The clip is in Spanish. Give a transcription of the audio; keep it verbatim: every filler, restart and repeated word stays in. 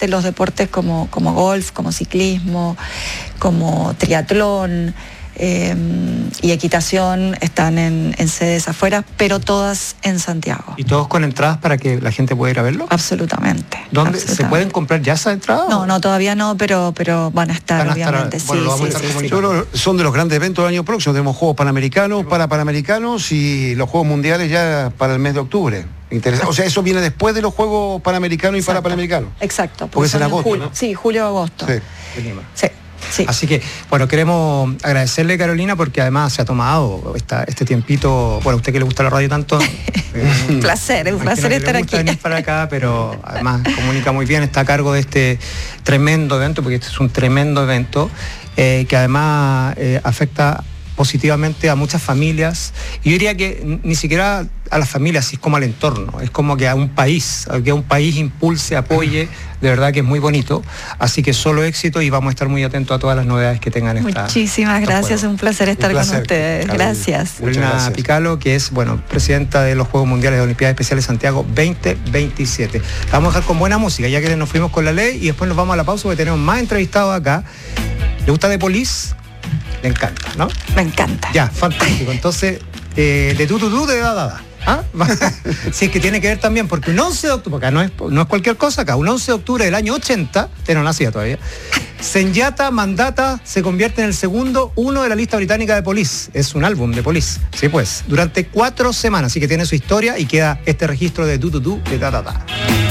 aparte los deportes como, como golf, como ciclismo, como triatlón eh, y equitación están en, en sedes afuera, pero todas en Santiago. ¿Y todos con entradas para que la gente pueda ir a verlo? Absolutamente. ¿Dónde absolutamente. se pueden comprar ya esas entradas? No, no, todavía no, pero, pero van a estar, Van a obviamente. estar, bueno, sí, lo vamos sí, a estar sí, sí. Yo creo que son de los grandes eventos del año próximo. Tenemos Juegos Panamericanos, para Panamericanos y los Juegos Mundiales ya para el mes de octubre. Interesante. O sea, eso viene después de los Juegos Panamericanos y Exacto. para Panamericanos. Exacto. Porque es en son agosto, julio, ¿no? Sí, julio-agosto. Sí. Sí. Sí. Así que, bueno, queremos agradecerle, Carolina, porque además se ha tomado esta, este tiempito, bueno, a usted que le gusta la radio tanto. Un eh, placer, un placer estar le gusta aquí. venir para acá, pero además comunica muy bien, está a cargo de este tremendo evento, porque este es un tremendo evento, eh, que además eh, afecta positivamente a muchas familias, y yo diría que ni siquiera a las familias, es como al entorno, es como que a un país, a que un país impulse, apoye, de verdad que es muy bonito, así que solo éxito y vamos a estar muy atentos a todas las novedades que tengan esta. Muchísimas gracias, un placer estar un placer, con ustedes, Carolina. Gracias. Carolina Picalo, que es, bueno, presidenta de los Juegos Mundiales de Olimpiadas Especiales Santiago veinte veintisiete. Vamos a dejar con buena música, ya que nos fuimos con la ley y después nos vamos a la pausa porque tenemos más entrevistados acá. ¿Le gusta The Police? Le encanta, ¿no? Me encanta. Ya, fantástico. Entonces, eh, de tu, tu, tu, de da, da, da. ¿Ah? Si es que tiene que ver también, porque un once de octubre, porque acá no es, no es cualquier cosa acá, un once de octubre del año ochenta, usted no nacía todavía, Senyata Mandata se convierte en el segundo uno de la lista británica de Police. Es un álbum de Police. Sí, pues, durante cuatro semanas, así que tiene su historia y queda este registro de tu, tu, tu, de da, da, da.